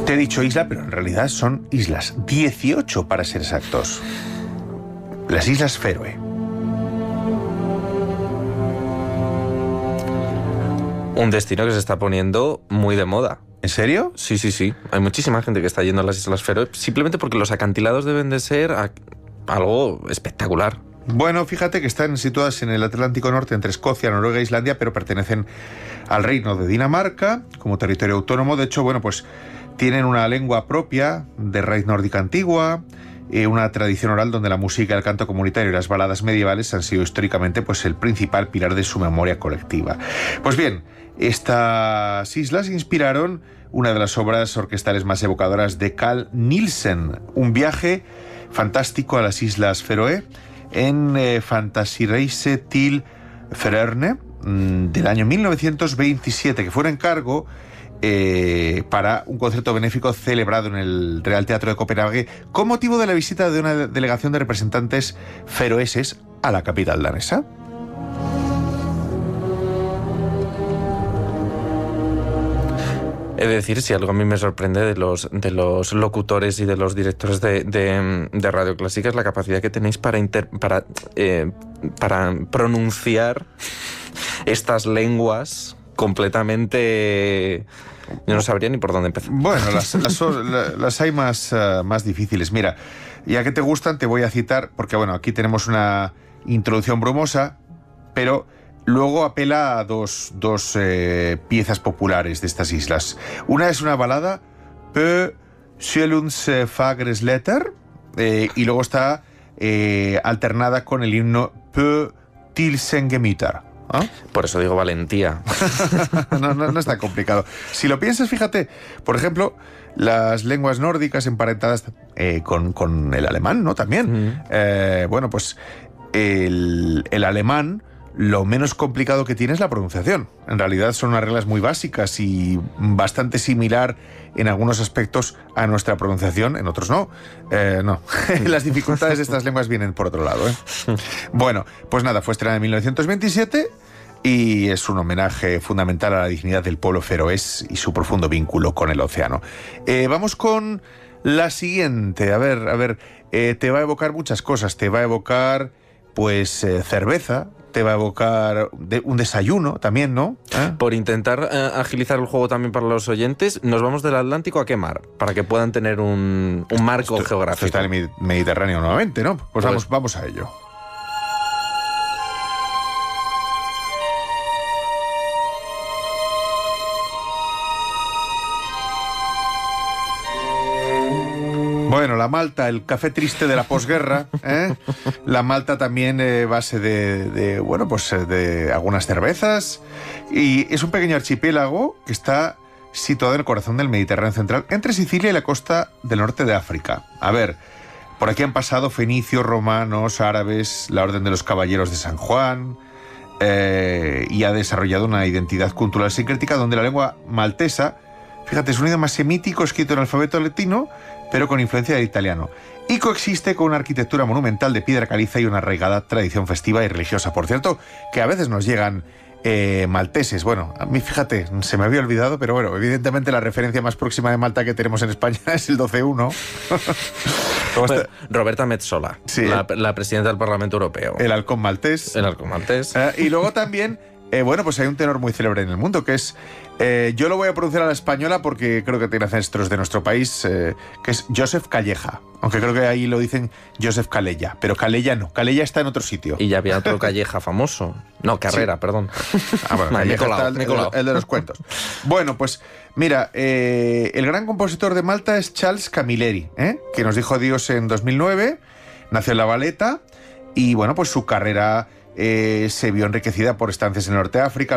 Te he dicho isla, pero en realidad son islas. 18 para ser exactos. Las Islas Feroe. Un destino que se está poniendo muy de moda. ¿En serio? Sí, sí, sí. Hay muchísima gente que está yendo a las Islas Feroe simplemente porque los acantilados deben de ser algo espectacular. Bueno, fíjate que están situadas en el Atlántico Norte entre Escocia, Noruega e Islandia, pero pertenecen al Reino de Dinamarca como territorio autónomo. De hecho, bueno, pues tienen una lengua propia de raíz nórdica antigua, una tradición oral donde la música, el canto comunitario y las baladas medievales han sido históricamente pues el principal pilar de su memoria colectiva. Pues bien, estas islas inspiraron una de las obras orquestales más evocadoras de Carl Nielsen, un viaje fantástico a las Islas Feroe en Fantasireise til Færøerne del año 1927, que fue un encargo para un concierto benéfico celebrado en el Real Teatro de Copenhague con motivo de la visita de una delegación de representantes feroeses a la capital danesa. He de decir, si algo a mí me sorprende de los locutores y de los directores de Radio Clásica es la capacidad que tenéis para pronunciar estas lenguas completamente... Yo no sabría ni por dónde empezar. Bueno, las hay más difíciles. Mira, ya que te gustan, te voy a citar, porque bueno, aquí tenemos una introducción brumosa, pero luego apela a dos piezas populares de estas islas. Una es una balada, På Sjælunds fagres letter, y luego está alternada con el himno På Tilsengemytar. ¿Ah? Por eso digo valentía. No es tan complicado. Si lo piensas, fíjate, por ejemplo, las lenguas nórdicas emparentadas con el alemán, ¿no? También. Bueno, pues el alemán, lo menos complicado que tiene es la pronunciación. En realidad son unas reglas muy básicas y bastante similar en algunos aspectos a nuestra pronunciación, en otros no. No. Las dificultades de estas lenguas vienen por otro lado, ¿eh? Bueno, pues nada, fue estrenada en 1927 y es un homenaje fundamental a la dignidad del pueblo feroés y su profundo vínculo con el océano. Vamos con la siguiente. A ver, te va a evocar muchas cosas. Te va a evocar, pues, cerveza. Te va a evocar un desayuno también, ¿no? Por intentar agilizar el juego también para los oyentes, nos vamos del Atlántico a qué mar, para que puedan tener un marco geográfico. Esto está en el Mediterráneo nuevamente, ¿no? Pues vamos a ello. Bueno, la malta, el café triste de la posguerra, ¿eh? La malta también base de algunas cervezas, y es un pequeño archipiélago que está situado en el corazón del Mediterráneo central, entre Sicilia y la costa del norte de África. A ver, por aquí han pasado fenicios, romanos, árabes, la Orden de los Caballeros de San Juan, y ha desarrollado una identidad cultural sincrética donde la lengua maltesa, fíjate, es un idioma semítico escrito en alfabeto latino, pero con influencia del italiano, y coexiste con una arquitectura monumental de piedra caliza y una arraigada tradición festiva y religiosa. Por cierto, que a veces nos llegan malteses. Bueno, a mí, fíjate, se me había olvidado, pero bueno, evidentemente la referencia más próxima de Malta que tenemos en España es el 12-1. Bueno, Roberta Metsola, sí, la presidenta del Parlamento Europeo. El halcón maltés. El halcón maltés. Y luego también, bueno, pues hay un tenor muy célebre en el mundo, que es... yo lo voy a pronunciar a la española porque creo que tiene ancestros de nuestro país, que es Joseph Calleja. Aunque creo que ahí lo dicen Joseph Calella, pero Calella no, Calella está en otro sitio. Y ya había otro Calleja famoso. No, Carrera, sí. Perdón. Bueno, Calleja Nicolau. El de los cuentos. Bueno, pues mira, el gran compositor de Malta es Charles Camilleri, que nos dijo adiós en 2009, nació en La Valeta y bueno, pues su carrera se vio enriquecida por estancias en el norte de África,